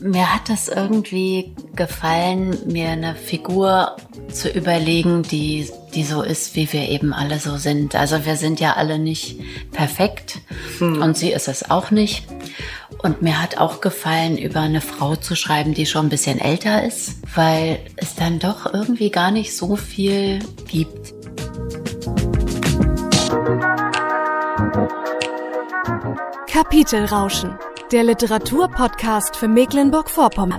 Mir hat es irgendwie gefallen, mir eine Figur zu überlegen, die so ist, wie wir eben alle so sind. Also wir sind ja alle nicht perfekt und sie ist es auch nicht. Und mir hat auch gefallen, über eine Frau zu schreiben, die schon ein bisschen älter ist, weil es dann doch irgendwie gar nicht so viel gibt. Kapitelrauschen, der Literaturpodcast für Mecklenburg-Vorpommern.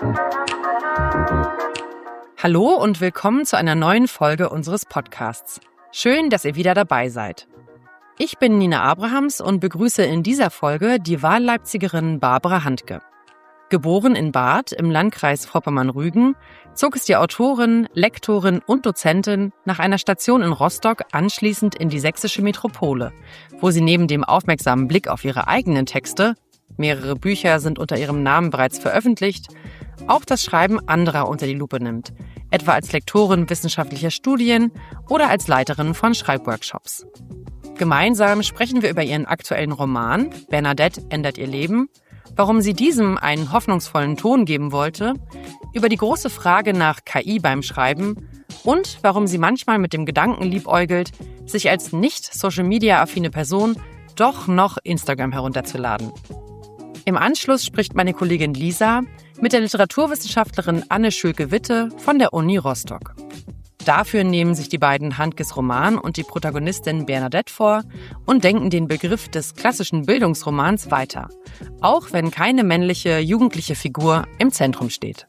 Hallo und willkommen zu einer neuen Folge unseres Podcasts. Schön, dass ihr wieder dabei seid. Ich bin Nina Abrahams und begrüße in dieser Folge die Wahlleipzigerin Barbara Handke. Geboren in Barth im Landkreis Vorpommern-Rügen, zog es die Autorin, Lektorin und Dozentin nach einer Station in Rostock anschließend in die sächsische Metropole, wo sie neben dem aufmerksamen Blick auf ihre eigenen Texte, mehrere Bücher sind unter ihrem Namen bereits veröffentlicht, auch das Schreiben anderer unter die Lupe nimmt, etwa als Lektorin wissenschaftlicher Studien oder als Leiterin von Schreibworkshops. Gemeinsam sprechen wir über ihren aktuellen Roman Bernadette ändert ihr Leben, warum sie diesem einen hoffnungsvollen Ton geben wollte, über die große Frage nach KI beim Schreiben und warum sie manchmal mit dem Gedanken liebäugelt, sich als nicht-Social-Media-affine Person doch noch Instagram herunterzuladen. Im Anschluss spricht meine Kollegin Lisa mit der Literaturwissenschaftlerin Anne Schülke-Witte von der Uni Rostock. Dafür nehmen sich die beiden Handkes Roman und die Protagonistin Bernadette vor und denken den Begriff des klassischen Bildungsromans weiter, auch wenn keine männliche, jugendliche Figur im Zentrum steht.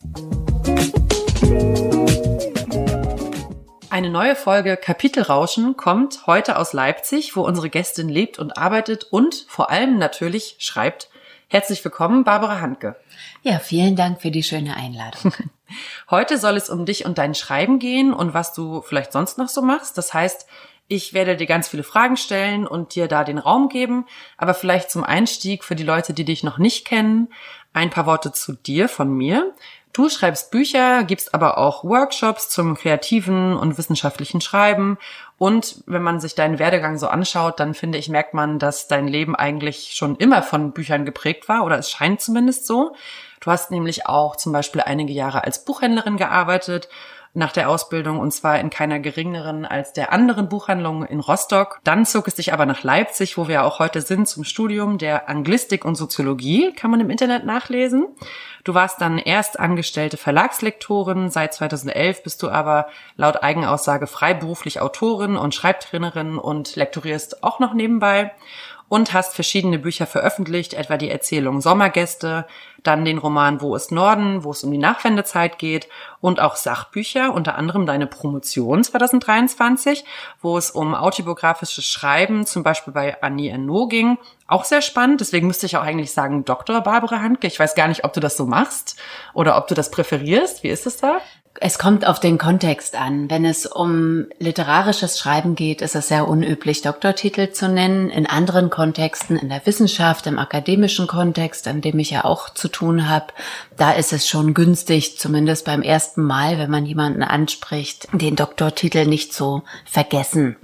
Eine neue Folge Kapitelrauschen kommt heute aus Leipzig, wo unsere Gästin lebt und arbeitet und vor allem natürlich schreibt. Herzlich willkommen, Barbara Handke. Ja, vielen Dank für die schöne Einladung. Heute soll es um dich und dein Schreiben gehen und was du vielleicht sonst noch so machst. Das heißt, ich werde dir ganz viele Fragen stellen und dir da den Raum geben. Aber vielleicht zum Einstieg für die Leute, die dich noch nicht kennen, ein paar Worte zu dir von mir. Du schreibst Bücher, gibst aber auch Workshops zum kreativen und wissenschaftlichen Schreiben. Und wenn man sich deinen Werdegang so anschaut, dann finde ich, merkt man, dass dein Leben eigentlich schon immer von Büchern geprägt war, oder es scheint zumindest so. Du hast nämlich auch zum Beispiel einige Jahre als Buchhändlerin gearbeitet nach der Ausbildung, und zwar in keiner geringeren als der anderen Buchhandlung in Rostock. Dann zog es dich aber nach Leipzig, wo wir ja auch heute sind, zum Studium der Anglistik und Soziologie, kann man im Internet nachlesen. Du warst dann erst angestellte Verlagslektorin, seit 2011 bist du aber laut Eigenaussage freiberuflich Autorin und Schreibtrainerin und lektorierst auch noch nebenbei. Und hast verschiedene Bücher veröffentlicht, etwa die Erzählung Sommergäste, dann den Roman Wo ist Norden, wo es um die Nachwendezeit geht und auch Sachbücher, unter anderem deine Promotion 2023, wo es um autobiografisches Schreiben, zum Beispiel bei Annie Ernaux ging. Auch sehr spannend, deswegen müsste ich auch eigentlich sagen Dr. Barbara Handke. Ich weiß gar nicht, ob du das so machst oder ob du das präferierst. Wie ist es da? Es kommt auf den Kontext an. Wenn es um literarisches Schreiben geht, ist es sehr unüblich, Doktortitel zu nennen. In anderen Kontexten, in der Wissenschaft, im akademischen Kontext, an dem ich ja auch zu tun habe, da ist es schon günstig, zumindest beim ersten Mal, wenn man jemanden anspricht, den Doktortitel nicht zu vergessen,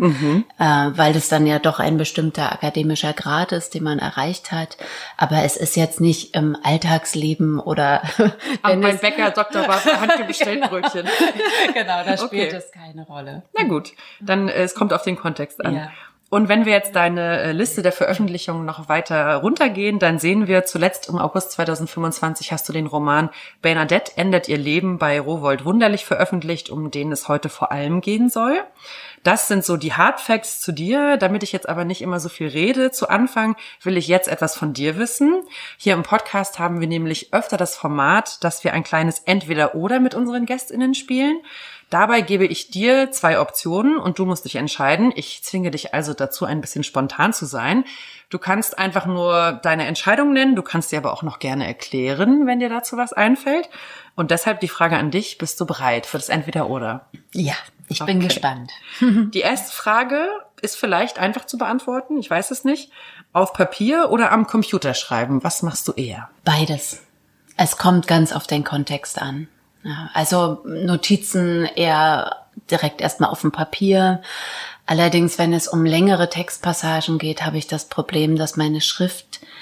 weil das dann ja doch ein bestimmter akademischer Grad ist, den man erreicht hat. Aber es ist jetzt nicht im Alltagsleben oder beim Bäcker Dr. Barbara Handke bestellt Brötchen. Genau, da spielt es keine Rolle. Na gut, dann es kommt auf den Kontext an. Ja. Und wenn wir jetzt deine Liste der Veröffentlichungen noch weiter runtergehen, dann sehen wir, zuletzt im August 2025 hast du den Roman Bernadette ändert ihr Leben bei Rowohlt Wunderlich veröffentlicht, um den es heute vor allem gehen soll. Das sind so die Hard Facts zu dir. Damit ich jetzt aber nicht immer so viel rede, zu Anfang will ich jetzt etwas von dir wissen. Hier im Podcast haben wir nämlich öfter das Format, dass wir ein kleines Entweder-Oder mit unseren GästInnen spielen. Dabei gebe ich dir 2 Optionen und du musst dich entscheiden. Ich zwinge dich also dazu, ein bisschen spontan zu sein. Du kannst einfach nur deine Entscheidung nennen, du kannst dir aber auch noch gerne erklären, wenn dir dazu was einfällt. Und deshalb die Frage an dich, bist du bereit für das Entweder-Oder? Ja, ich bin gespannt. Die erste Frage ist vielleicht einfach zu beantworten, ich weiß es nicht. Auf Papier oder am Computer schreiben, was machst du eher? Beides. Es kommt ganz auf den Kontext an. Ja, also Notizen eher direkt erstmal auf dem Papier. Allerdings, wenn es um längere Textpassagen geht, habe ich das Problem, dass meine Schrift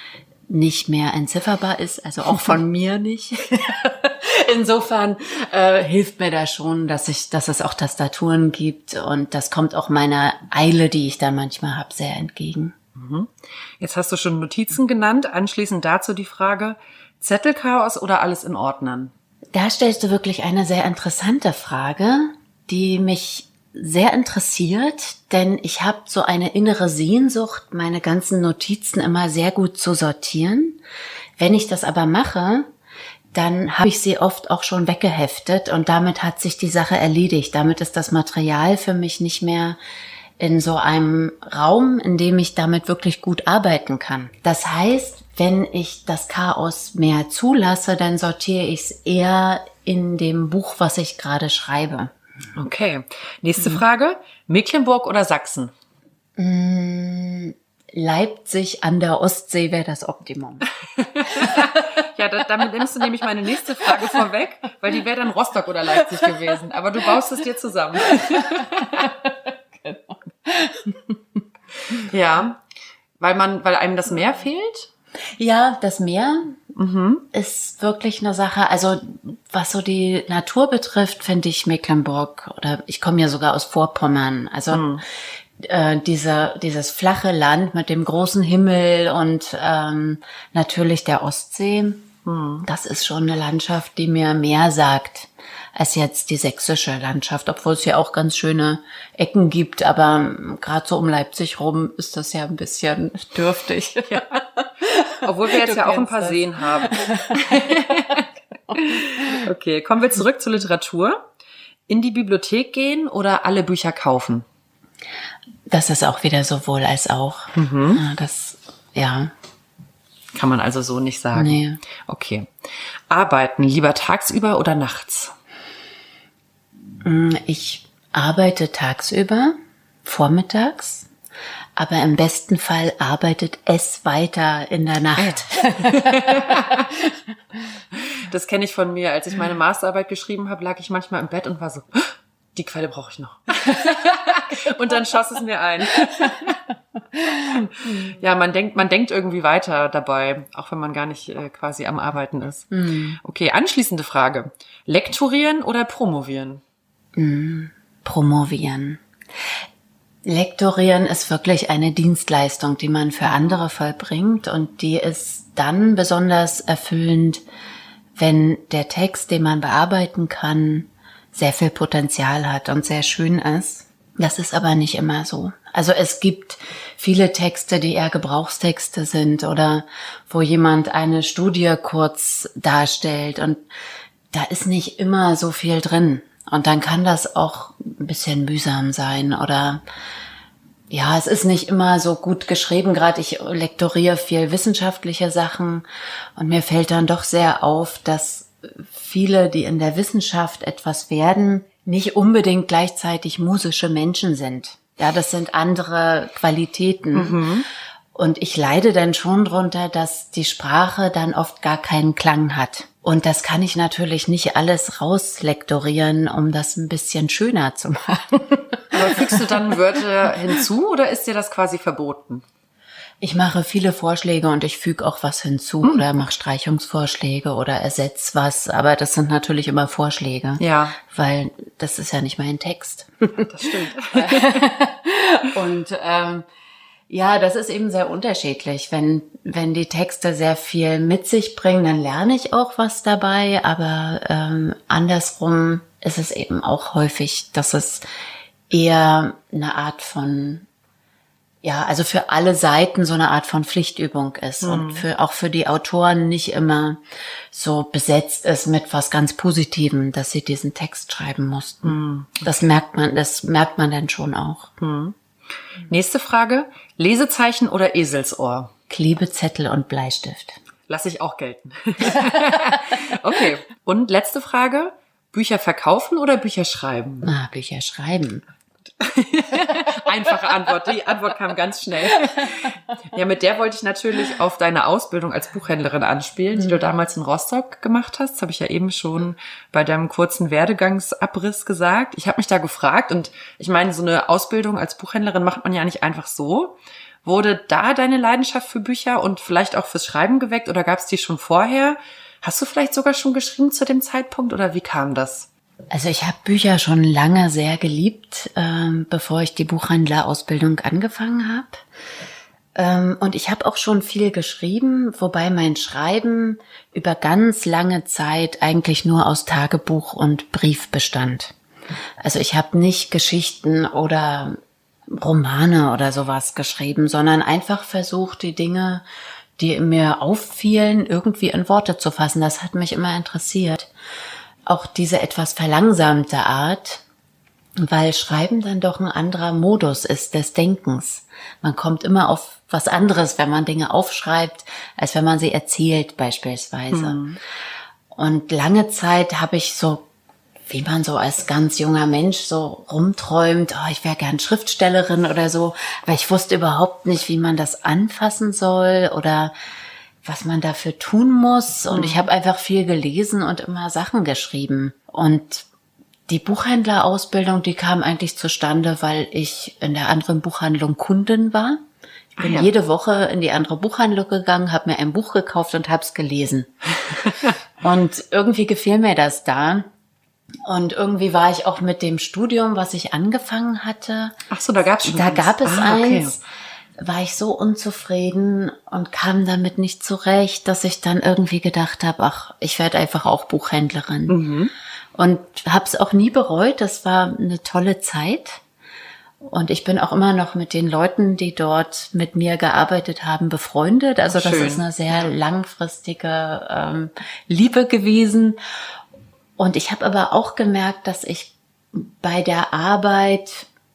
nicht mehr entzifferbar ist, also auch von mir nicht. Insofern hilft mir da schon, dass es auch Tastaturen gibt, und das kommt auch meiner Eile, die ich da manchmal habe, sehr entgegen. Jetzt hast du schon Notizen genannt. Anschließend dazu die Frage, Zettelchaos oder alles in Ordnern? Da stellst du wirklich eine sehr interessante Frage, die mich sehr interessiert, denn ich habe so eine innere Sehnsucht, meine ganzen Notizen immer sehr gut zu sortieren. Wenn ich das aber mache, dann habe ich sie oft auch schon weggeheftet und damit hat sich die Sache erledigt. Damit ist das Material für mich nicht mehr in so einem Raum, in dem ich damit wirklich gut arbeiten kann. Das heißt, wenn ich das Chaos mehr zulasse, dann sortiere ich es eher in dem Buch, was ich gerade schreibe. Okay. Nächste Frage. Mecklenburg oder Sachsen? Leipzig an der Ostsee wäre das Optimum. Ja, damit nimmst du nämlich meine nächste Frage vorweg, weil die wäre dann Rostock oder Leipzig gewesen. Aber du baust es dir zusammen. Genau. Ja, weil einem das Meer fehlt? Ja, das Meer ist wirklich eine Sache. Also was so die Natur betrifft, finde ich Mecklenburg, oder ich komme ja sogar aus Vorpommern. Also dieses flache Land mit dem großen Himmel und natürlich der Ostsee, das ist schon eine Landschaft, die mir mehr sagt als jetzt die sächsische Landschaft, obwohl es ja auch ganz schöne Ecken gibt, aber gerade so um Leipzig rum ist das ja ein bisschen dürftig. Ja. Obwohl wir jetzt ja auch ein paar Seen haben. Okay, kommen wir zurück zur Literatur. In die Bibliothek gehen oder alle Bücher kaufen? Das ist auch wieder sowohl als auch. Ja. Kann man also so nicht sagen. Nee. Okay. Arbeiten lieber tagsüber oder nachts? Ich arbeite tagsüber, vormittags, aber im besten Fall arbeitet es weiter in der Nacht. Das kenne ich von mir. Als ich meine Masterarbeit geschrieben habe, lag ich manchmal im Bett und war so, die Quelle brauche ich noch. Und dann schoss es mir ein. Ja, man denkt irgendwie weiter dabei, auch wenn man gar nicht quasi am Arbeiten ist. Okay, anschließende Frage. Lektorieren oder promovieren? Promovieren. Lektorieren ist wirklich eine Dienstleistung, die man für andere vollbringt, und die ist dann besonders erfüllend, wenn der Text, den man bearbeiten kann, sehr viel Potenzial hat und sehr schön ist. Das ist aber nicht immer so. Also es gibt viele Texte, die eher Gebrauchstexte sind oder wo jemand eine Studie kurz darstellt, und da ist nicht immer so viel drin. Und dann kann das auch ein bisschen mühsam sein oder ja, es ist nicht immer so gut geschrieben. Gerade ich lektoriere viel wissenschaftliche Sachen und mir fällt dann doch sehr auf, dass viele, die in der Wissenschaft etwas werden, nicht unbedingt gleichzeitig musische Menschen sind. Ja, das sind andere Qualitäten. Und ich leide dann schon drunter, dass die Sprache dann oft gar keinen Klang hat. Und das kann ich natürlich nicht alles rauslektorieren, um das ein bisschen schöner zu machen. Aber fügst du dann Wörter hinzu oder ist dir das quasi verboten? Ich mache viele Vorschläge und ich füge auch was hinzu oder mache Streichungsvorschläge oder ersetze was. Aber das sind natürlich immer Vorschläge. Ja. Weil das ist ja nicht mein Text. Das stimmt. Und ja, das ist eben sehr unterschiedlich. Wenn die Texte sehr viel mit sich bringen, dann lerne ich auch was dabei. Aber andersrum ist es eben auch häufig, dass es eher eine Art von, ja, also für alle Seiten so eine Art von Pflichtübung ist und auch für die Autoren nicht immer so besetzt ist mit was ganz Positivem, dass sie diesen Text schreiben mussten. Das merkt man dann schon auch. Nächste Frage. Lesezeichen oder Eselsohr? Klebezettel und Bleistift. Lass ich auch gelten. Okay. Und letzte Frage. Bücher verkaufen oder Bücher schreiben? Bücher schreiben. Einfache Antwort. Die Antwort kam ganz schnell. Ja, mit der wollte ich natürlich auf deine Ausbildung als Buchhändlerin anspielen, die du damals in Rostock gemacht hast. Das habe ich ja eben schon bei deinem kurzen Werdegangsabriss gesagt. Ich habe mich da gefragt, und ich meine, so eine Ausbildung als Buchhändlerin macht man ja nicht einfach so. Wurde da deine Leidenschaft für Bücher und vielleicht auch fürs Schreiben geweckt oder gab es die schon vorher? Hast du vielleicht sogar schon geschrieben zu dem Zeitpunkt oder wie kam das? Also ich habe Bücher schon lange sehr geliebt, bevor ich die Buchhändlerausbildung angefangen habe. Und ich habe auch schon viel geschrieben, wobei mein Schreiben über ganz lange Zeit eigentlich nur aus Tagebuch und Brief bestand. Also ich habe nicht Geschichten oder Romane oder sowas geschrieben, sondern einfach versucht, die Dinge, die mir auffielen, irgendwie in Worte zu fassen. Das hat mich immer interessiert. Auch diese etwas verlangsamte Art, weil Schreiben dann doch ein anderer Modus ist des Denkens. Man kommt immer auf was anderes, wenn man Dinge aufschreibt, als wenn man sie erzählt beispielsweise. Und lange Zeit habe ich so, wie man so als ganz junger Mensch so rumträumt, oh, ich wäre gern Schriftstellerin oder so, aber ich wusste überhaupt nicht, wie man das anfassen soll oder was man dafür tun muss. Und ich habe einfach viel gelesen und immer Sachen geschrieben. Und die Buchhändlerausbildung, die kam eigentlich zustande, weil ich in der anderen Buchhandlung Kundin war. Ich bin jede Woche in die andere Buchhandlung gegangen, habe mir ein Buch gekauft und habe es gelesen. Und irgendwie gefiel mir das da. Und irgendwie war ich auch mit dem Studium, was ich angefangen hatte. Ach so, da gab es schon Da gab es eins. Okay. War ich so unzufrieden und kam damit nicht zurecht, dass ich dann irgendwie gedacht habe, ach, ich werde einfach auch Buchhändlerin. Und habe es auch nie bereut. Das war eine tolle Zeit. Und ich bin auch immer noch mit den Leuten, die dort mit mir gearbeitet haben, befreundet. Also das ist eine sehr langfristige Liebe gewesen. Und ich habe aber auch gemerkt, dass ich bei der Arbeit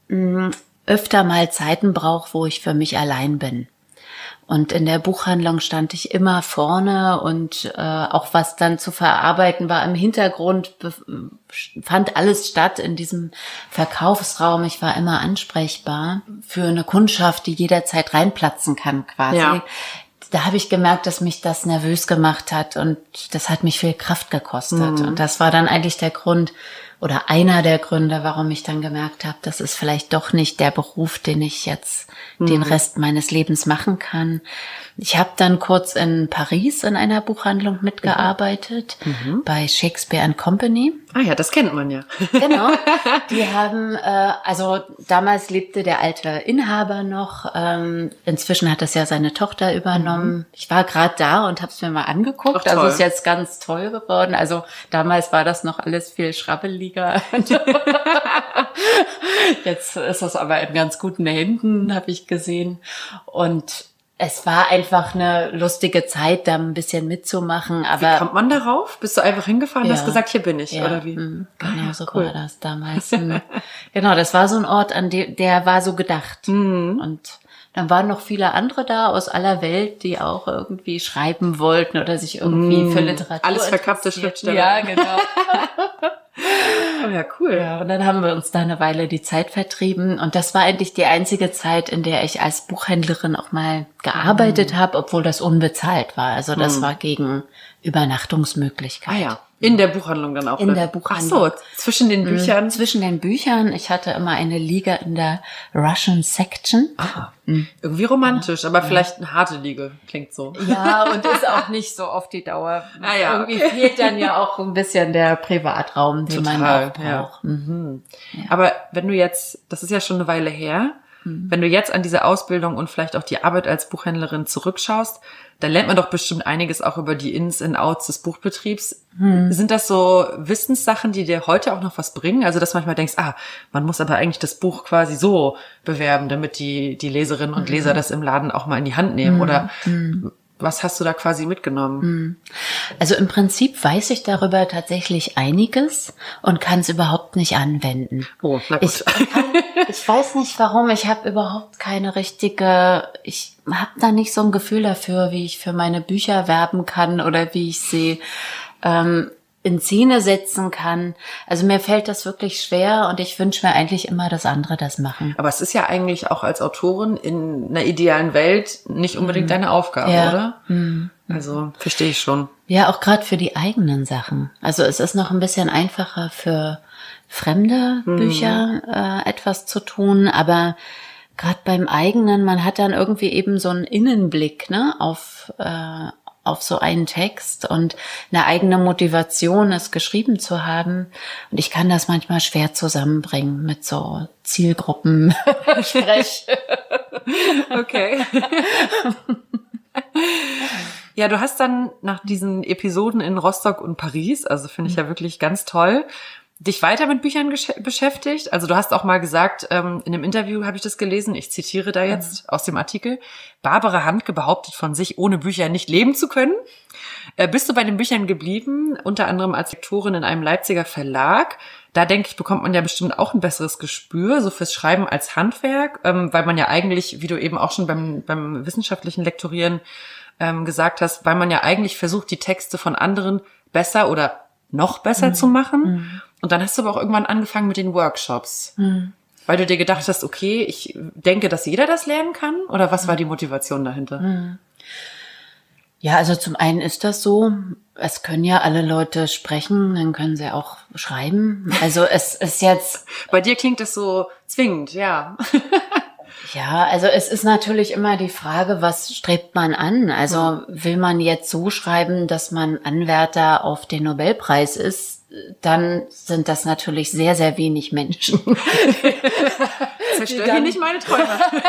öfter mal Zeiten brauche, wo ich für mich allein bin. Und in der Buchhandlung stand ich immer vorne und auch was dann zu verarbeiten war im Hintergrund, fand alles statt in diesem Verkaufsraum. Ich war immer ansprechbar für eine Kundschaft, die jederzeit reinplatzen kann quasi. Ja. Da habe ich gemerkt, dass mich das nervös gemacht hat und das hat mich viel Kraft gekostet. Und das war dann eigentlich der Grund oder einer der Gründe, warum ich dann gemerkt habe, das ist vielleicht doch nicht der Beruf, den ich jetzt den Rest meines Lebens machen kann. Ich habe dann kurz in Paris in einer Buchhandlung mitgearbeitet, bei Shakespeare & Company. Ah ja, das kennt man ja. Genau. Die haben, also damals lebte der alte Inhaber noch. Inzwischen hat das ja seine Tochter übernommen. Ich war gerade da und habe es mir mal angeguckt. Ach, also ist jetzt ganz toll geworden. Also damals war das noch alles viel schrabbeliger. Jetzt ist es aber in ganz guten Händen, habe ich gesehen. Und es war einfach eine lustige Zeit, da ein bisschen mitzumachen. Aber wie kommt man darauf? Bist du einfach hingefahren und hast gesagt, hier bin ich, oder wie? Genau, so cool. War das damals. Genau, das war so ein Ort, an dem der war so gedacht. Und dann waren noch viele andere da aus aller Welt, die auch irgendwie schreiben wollten oder sich irgendwie für Literatur alles verkappte Schriftsteller. Ja, genau. Oh ja, cool. Ja, und dann haben wir uns da eine Weile die Zeit vertrieben. Und das war eigentlich die einzige Zeit, in der ich als Buchhändlerin auch mal gearbeitet habe, obwohl das unbezahlt war. Also das war gegen Übernachtungsmöglichkeit. Ah ja, in der Buchhandlung dann auch. In der Buchhandlung. Ach so, zwischen den Büchern? Zwischen den Büchern. Ich hatte immer eine Liege in der Russian Section. Ah, irgendwie romantisch, aber vielleicht eine harte Liege, klingt so. Ja, und ist auch nicht so auf die Dauer. Ah ja, irgendwie fehlt dann ja auch ein bisschen der Privatraum, den man auch braucht. Ja. Aber wenn du jetzt, das ist ja schon eine Weile her, wenn du jetzt an diese Ausbildung und vielleicht auch die Arbeit als Buchhändlerin zurückschaust, dann lernt man doch bestimmt einiges auch über die Ins und Outs des Buchbetriebs. Sind das so Wissenssachen, die dir heute auch noch was bringen? Also, dass du manchmal denkst, man muss aber eigentlich das Buch quasi so bewerben, damit die Leserinnen und Leser das im Laden auch mal in die Hand nehmen. Oder was hast du da quasi mitgenommen? Also im Prinzip weiß ich darüber tatsächlich einiges und kann es überhaupt nicht anwenden. Oh, na gut. Ich weiß nicht warum, ich habe überhaupt keine richtige, ich habe da nicht so ein Gefühl dafür, wie ich für meine Bücher werben kann oder wie ich sie in Szene setzen kann. Also mir fällt das wirklich schwer und ich wünsche mir eigentlich immer, dass andere das machen. Aber es ist ja eigentlich auch als Autorin in einer idealen Welt nicht unbedingt deine Aufgabe, oder? Also verstehe ich schon. Ja, auch gerade für die eigenen Sachen. Also es ist noch ein bisschen einfacher für fremde Bücher etwas zu tun, aber gerade beim eigenen, man hat dann irgendwie eben so einen Innenblick, ne, auf so einen Text und eine eigene Motivation, es geschrieben zu haben. Und ich kann das manchmal schwer zusammenbringen mit so Zielgruppen-Sprech. Okay. Ja, du hast dann nach diesen Episoden in Rostock und Paris, also finde ich ja wirklich ganz toll, dich weiter mit Büchern beschäftigt. Also du hast auch mal gesagt, in einem Interview habe ich das gelesen, ich zitiere da jetzt aus dem Artikel, Barbara Handke behauptet von sich, ohne Bücher nicht leben zu können. Bist du bei den Büchern geblieben, unter anderem als Lektorin in einem Leipziger Verlag? Da denke ich, bekommt man ja bestimmt auch ein besseres Gespür, so fürs Schreiben als Handwerk, weil man ja eigentlich, wie du eben auch schon beim wissenschaftlichen Lektorieren gesagt hast, weil man ja eigentlich versucht, die Texte von anderen besser oder noch besser zu machen. Und dann hast du aber auch irgendwann angefangen mit den Workshops. Weil du dir gedacht hast, okay, ich denke, dass jeder das lernen kann? Oder was war die Motivation dahinter? Ja, also zum einen ist das so, es können ja alle Leute sprechen, dann können sie auch schreiben. Also es ist jetzt... Bei dir klingt das so zwingend, ja. Ja, also es ist natürlich immer die Frage, was strebt man an? Also will man jetzt so schreiben, dass man Anwärter auf den Nobelpreis ist, dann sind das natürlich sehr, sehr wenig Menschen. Zerstör hier nicht meine Träume.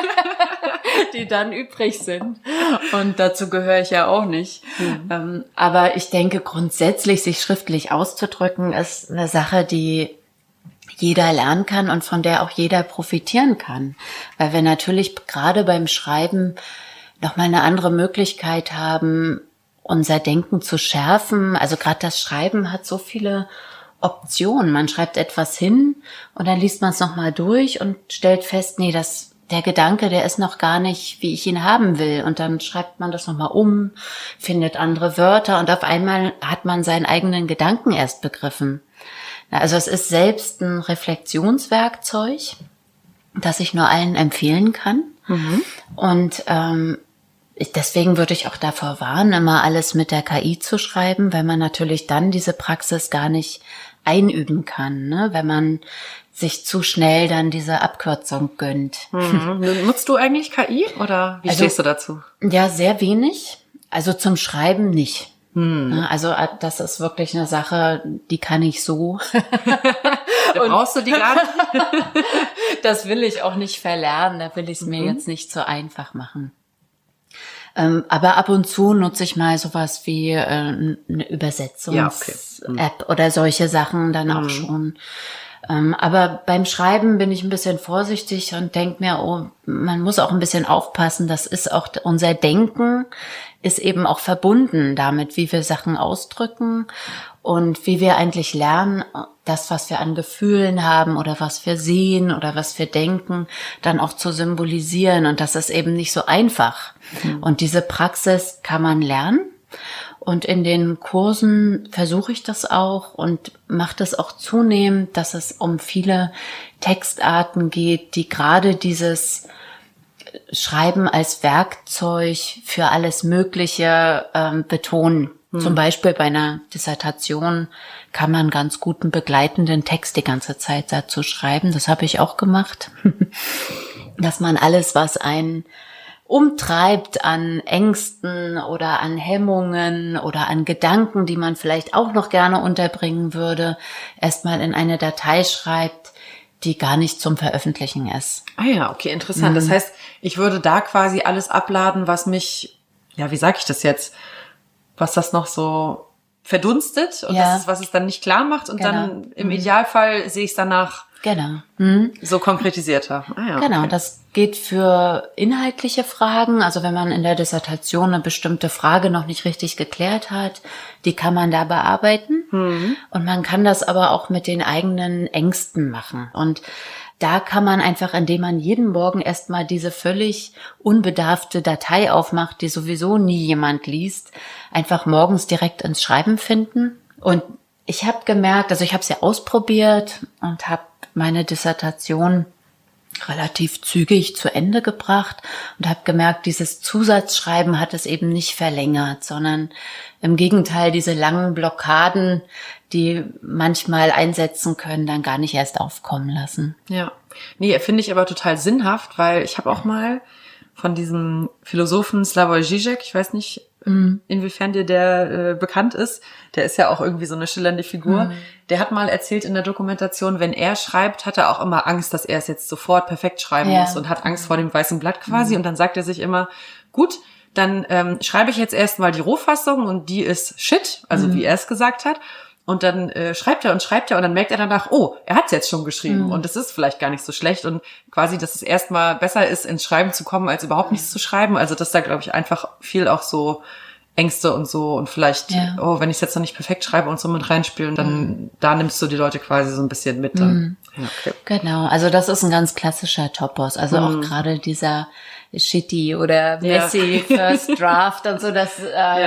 Die dann übrig sind. Und dazu gehöre ich ja auch nicht. Aber ich denke, grundsätzlich sich schriftlich auszudrücken, ist eine Sache, die jeder lernen kann und von der auch jeder profitieren kann. Weil wir natürlich gerade beim Schreiben nochmal eine andere Möglichkeit haben, unser Denken zu schärfen. Also gerade das Schreiben hat so viele Optionen. Man schreibt etwas hin und dann liest man es nochmal durch und stellt fest, nee, der Gedanke, der ist noch gar nicht, wie ich ihn haben will. Und dann schreibt man das nochmal um, findet andere Wörter und auf einmal hat man seinen eigenen Gedanken erst begriffen. Also es ist selbst ein Reflexionswerkzeug, das ich nur allen empfehlen kann. Und deswegen würde ich auch davor warnen, immer alles mit der KI zu schreiben, weil man natürlich dann diese Praxis gar nicht einüben kann, ne? Wenn man sich zu schnell dann diese Abkürzung gönnt. Nutzt du eigentlich KI oder wie stehst du dazu? Ja, sehr wenig. Also zum Schreiben nicht. Also das ist wirklich eine Sache, die kann ich so. Da brauchst du die gar nicht. Das will ich auch nicht verlernen, da will ich es mir jetzt nicht so einfach machen. Aber ab und zu nutze ich mal sowas wie eine Übersetzungs-App oder solche Sachen dann auch schon. Aber beim Schreiben bin ich ein bisschen vorsichtig und denke mir, oh, man muss auch ein bisschen aufpassen, das ist auch unser Denken ist eben auch verbunden damit, wie wir Sachen ausdrücken und wie wir eigentlich lernen, das, was wir an Gefühlen haben oder was wir sehen oder was wir denken, dann auch zu symbolisieren. Und das ist eben nicht so einfach. Und diese Praxis kann man lernen. Und in den Kursen versuche ich das auch und mache das auch zunehmend, dass es um viele Textarten geht, die gerade dieses Schreiben als Werkzeug für alles Mögliche betonen. Zum Beispiel bei einer Dissertation kann man ganz guten begleitenden Text die ganze Zeit dazu schreiben. Das habe ich auch gemacht. Dass man alles, was einen umtreibt an Ängsten oder an Hemmungen oder an Gedanken, die man vielleicht auch noch gerne unterbringen würde, erstmal in eine Datei schreibt, die gar nicht zum Veröffentlichen ist. Ah ja, okay, interessant. Das heißt, ich würde da quasi alles abladen, was mich, ja, wie sage ich das jetzt, was das noch so verdunstet und das ist, was es dann nicht klar macht und dann im Idealfall sehe ich es danach so konkretisierter. Ah ja, genau, das geht für inhaltliche Fragen. Also wenn man in der Dissertation eine bestimmte Frage noch nicht richtig geklärt hat, die kann man da bearbeiten. Und man kann das aber auch mit den eigenen Ängsten machen. Und da kann man einfach, indem man jeden Morgen erstmal diese völlig unbedarfte Datei aufmacht, die sowieso nie jemand liest, einfach morgens direkt ins Schreiben finden. Und ich habe gemerkt, also ich habe es ja ausprobiert und habe meine Dissertation relativ zügig zu Ende gebracht und habe gemerkt, dieses Zusatzschreiben hat es eben nicht verlängert, sondern im Gegenteil diese langen Blockaden, die manchmal einsetzen können, dann gar nicht erst aufkommen lassen. Ja, nee, finde ich aber total sinnhaft, weil ich habe auch mal von diesem Philosophen Slavoj Žižek, ich weiß nicht, inwiefern dir der bekannt ist, der ist ja auch irgendwie so eine schillernde Figur, der hat mal erzählt in der Dokumentation, wenn er schreibt, hat er auch immer Angst, dass er es jetzt sofort perfekt schreiben muss und hat Angst vor dem weißen Blatt quasi und dann sagt er sich immer, gut, dann schreibe ich jetzt erstmal die Rohfassung und die ist shit, also wie er es gesagt hat. Und dann schreibt er und dann merkt er danach, oh, er hat es jetzt schon geschrieben und es ist vielleicht gar nicht so schlecht und quasi, dass es erstmal besser ist, ins Schreiben zu kommen, als überhaupt nichts zu schreiben. Also dass da, glaube ich, einfach viel auch so Ängste und so und vielleicht, oh, wenn ich es jetzt noch nicht perfekt schreibe und so mit reinspielen, dann da nimmst du die Leute quasi so ein bisschen mit dann. Ja, okay. Genau, also das ist ein ganz klassischer Topos, also auch gerade dieser Shitty oder Messy First Draft und so, das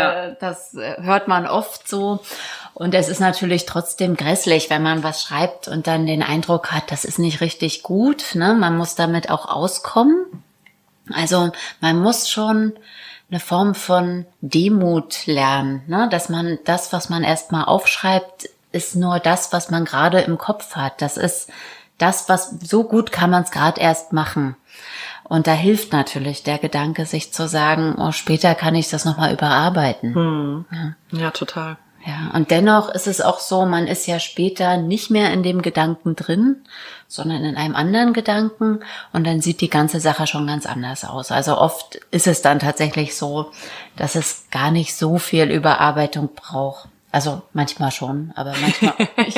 hört man oft so. Und es ist natürlich trotzdem grässlich, wenn man was schreibt und dann den Eindruck hat, das ist nicht richtig gut, ne? Man muss damit auch auskommen. Also man muss schon eine Form von Demut lernen, ne? Dass man das, was man erstmal aufschreibt, ist nur das, was man gerade im Kopf hat. Das ist das, was so gut kann man es gerade erst machen. Und da hilft natürlich der Gedanke, sich zu sagen, oh, später kann ich das nochmal überarbeiten. Ja, total. Ja, und dennoch ist es auch so, man ist ja später nicht mehr in dem Gedanken drin, sondern in einem anderen Gedanken und dann sieht die ganze Sache schon ganz anders aus. Also oft ist es dann tatsächlich so, dass es gar nicht so viel Überarbeitung braucht. Also manchmal schon, aber manchmal nicht.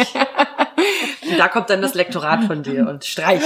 Da kommt dann das Lektorat von dir und streicht.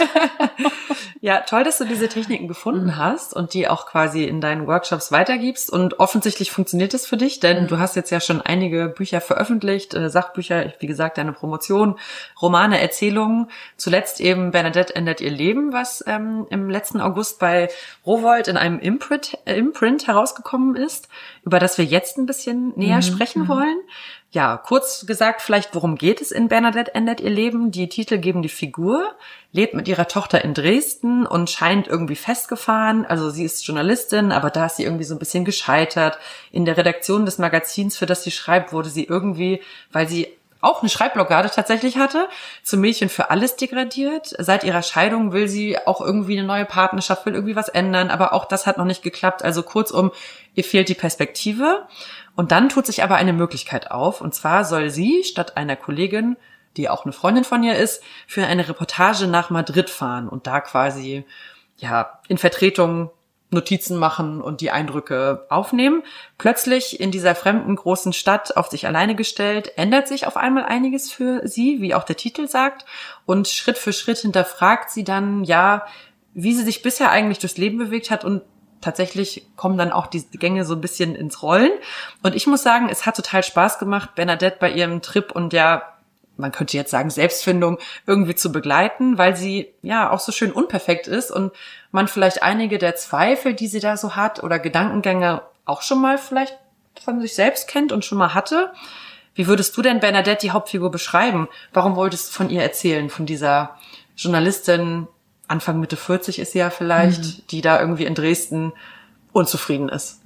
Ja, toll, dass du diese Techniken gefunden hast und die auch quasi in deinen Workshops weitergibst. Und offensichtlich funktioniert es für dich, denn du hast jetzt ja schon einige Bücher veröffentlicht, Sachbücher, wie gesagt, deine Promotion, Romane, Erzählungen. Zuletzt eben Bernadette ändert ihr Leben, was im letzten August bei Rowohlt in einem Imprint herausgekommen ist, über das wir jetzt ein bisschen näher sprechen wollen. Ja, kurz gesagt, vielleicht, worum geht es in Bernadette ändert ihr Leben? Die titelgebende Figur lebt mit ihrer Tochter in Dresden und scheint irgendwie festgefahren. Also sie ist Journalistin, aber da ist sie irgendwie so ein bisschen gescheitert. In der Redaktion des Magazins, für das sie schreibt, wurde sie irgendwie, weil sie auch eine Schreibblockade tatsächlich hatte, zum Mädchen für alles degradiert. Seit ihrer Scheidung will sie auch irgendwie eine neue Partnerschaft, will irgendwie was ändern, aber auch das hat noch nicht geklappt. Also kurzum, ihr fehlt die Perspektive. Und dann tut sich aber eine Möglichkeit auf. Und zwar soll sie statt einer Kollegin, die auch eine Freundin von ihr ist, für eine Reportage nach Madrid fahren und da quasi, ja, in Vertretung Notizen machen und die Eindrücke aufnehmen. Plötzlich in dieser fremden großen Stadt auf sich alleine gestellt, ändert sich auf einmal einiges für sie, wie auch der Titel sagt. Und Schritt für Schritt hinterfragt sie dann, ja, wie sie sich bisher eigentlich durchs Leben bewegt hat und tatsächlich kommen dann auch die Gänge so ein bisschen ins Rollen. Und ich muss sagen, es hat total Spaß gemacht, Bernadette bei ihrem Trip und ja, man könnte jetzt sagen Selbstfindung irgendwie zu begleiten, weil sie ja auch so schön unperfekt ist und man vielleicht einige der Zweifel, die sie da so hat oder Gedankengänge auch schon mal vielleicht von sich selbst kennt und schon mal hatte. Wie würdest du denn Bernadette, die Hauptfigur, beschreiben? Warum wolltest du von ihr erzählen, von dieser Journalistin, Anfang Mitte 40 ist sie ja vielleicht, die da irgendwie in Dresden unzufrieden ist?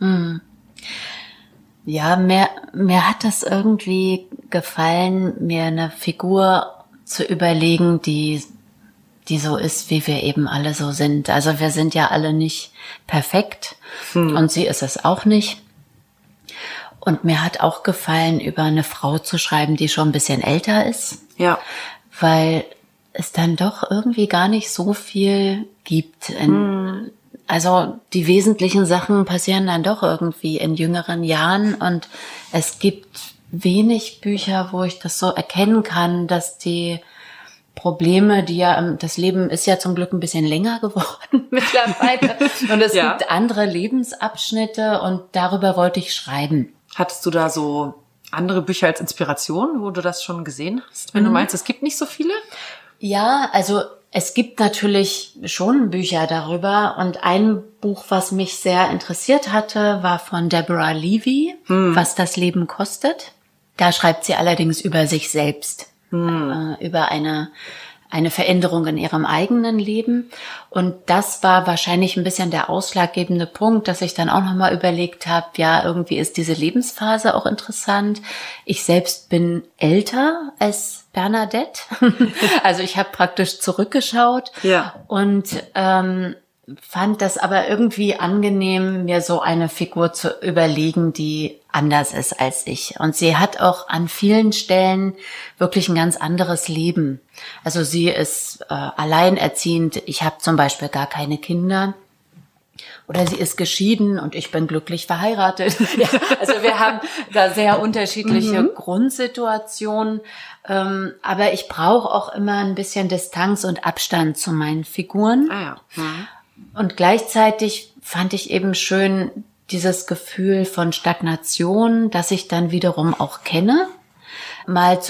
Ja, mir hat das irgendwie gefallen, mir eine Figur zu überlegen, die so ist, wie wir eben alle so sind. Also wir sind ja alle nicht perfekt und sie ist es auch nicht. Und mir hat auch gefallen, über eine Frau zu schreiben, die schon ein bisschen älter ist. Ja. Weil es dann doch irgendwie gar nicht so viel gibt. Also die wesentlichen Sachen passieren dann doch irgendwie in jüngeren Jahren und es gibt wenig Bücher, wo ich das so erkennen kann, dass die Probleme, die ja, das Leben ist ja zum Glück ein bisschen länger geworden mittlerweile und es gibt andere Lebensabschnitte und darüber wollte ich schreiben. Hattest du da so andere Bücher als Inspiration, wo du das schon gesehen hast? Wenn du meinst, es gibt nicht so viele? Ja, also es gibt natürlich schon Bücher darüber und ein Buch, was mich sehr interessiert hatte, war von Deborah Levy, Was das Leben kostet. Da schreibt sie allerdings über sich selbst, über eine eine Veränderung in ihrem eigenen Leben. Und das war wahrscheinlich ein bisschen der ausschlaggebende Punkt, dass ich dann auch nochmal überlegt habe, ja, irgendwie ist diese Lebensphase auch interessant. Ich selbst bin älter als Bernadette. Also ich habe praktisch zurückgeschaut und fand das aber irgendwie angenehm, mir so eine Figur zu überlegen, die anders ist als ich. Und sie hat auch an vielen Stellen wirklich ein ganz anderes Leben. Also sie ist alleinerziehend. Ich habe zum Beispiel gar keine Kinder. Oder sie ist geschieden und ich bin glücklich verheiratet. Ja, also wir haben da sehr unterschiedliche Grundsituationen. Aber ich brauche auch immer ein bisschen Distanz und Abstand zu meinen Figuren. Und gleichzeitig fand ich eben schön dieses Gefühl von Stagnation, das ich dann wiederum auch kenne, mal